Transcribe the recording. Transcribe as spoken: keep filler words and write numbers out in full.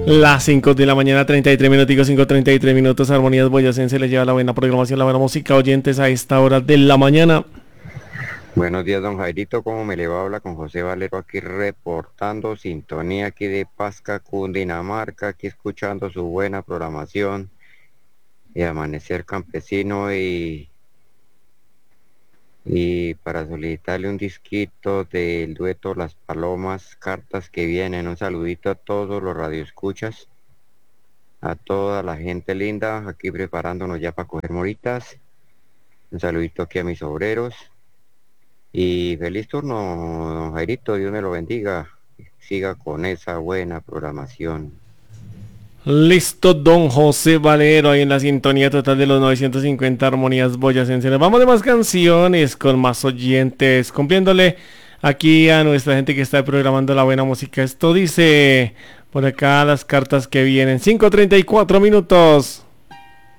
Las cinco de la mañana, treinta y tres minutos, cinco treinta y tres minutos. Armonías Boyacense les lleva la buena programación, la buena música. Oyentes a esta hora de la mañana. Buenos días, don Jairito, ¿cómo me le va? Habla con José Valero aquí reportando sintonía aquí de Pasca, Cundinamarca, aquí escuchando su buena programación y Amanecer Campesino y, y para solicitarle un disquito del dueto Las Palomas, Cartas que Vienen. Un saludito a todos los radioescuchas, a toda la gente linda, aquí preparándonos ya para coger moritas. Un saludito aquí a mis obreros. Y feliz turno, don Jairito, Dios me lo bendiga. Siga con esa buena programación. Listo, don José Valero, ahí en la sintonía total de los novecientos cincuenta Armonías Boyacense. Nos vamos de más canciones, con más oyentes, cumpliéndole aquí a nuestra gente que está programando la buena música. Esto dice por acá las cartas que vienen. cinco treinta y cuatro minutos.